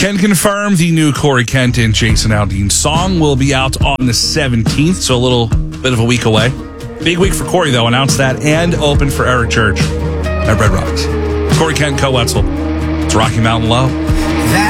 Can confirm the new Corey Kent and Jason Aldean song will be out on the 17th, so a little bit of a week away. Big week for Corey, though. Announced that and open for Eric Church at Red Rocks. Corey Kent, Co Wetzel. It's Rocky Mountain Low.